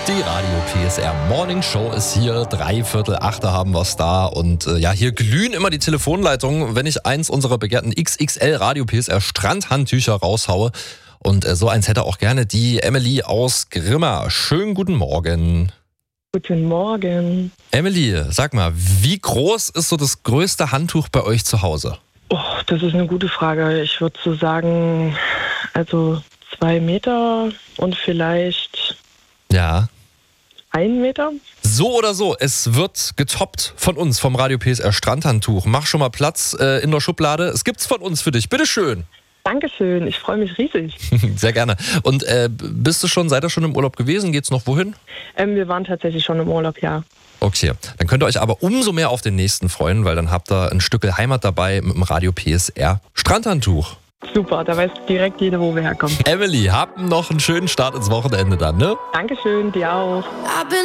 Die Radio PSR Morning Show ist hier, 7:45 haben wir es da und hier glühen immer die Telefonleitungen, wenn ich eins unserer begehrten XXL Radio PSR Strandhandtücher raushaue und so eins hätte auch gerne die Emily aus Grimma. Schönen guten Morgen. Guten Morgen. Emily, sag mal, wie groß ist so das größte Handtuch bei euch zu Hause? Oh, das ist eine gute Frage. Ich würde so sagen, also 2 Meter und vielleicht Ja. 1 Meter. So oder so, es wird getoppt von uns, vom Radio PSR Strandhandtuch. Mach schon mal Platz in der Schublade. Es gibt's von uns für dich. Bitteschön. Dankeschön, ich freue mich riesig. Sehr gerne. Und seid ihr schon im Urlaub gewesen? Geht's noch wohin? Wir waren tatsächlich schon im Urlaub, ja. Okay, dann könnt ihr euch aber umso mehr auf den nächsten freuen, weil dann habt ihr ein Stückel Heimat dabei mit dem Radio PSR Strandhandtuch. Super, da weiß direkt jeder, wo wir herkommen. Emily, habt noch einen schönen Start ins Wochenende dann, ne? Dankeschön, dir auch.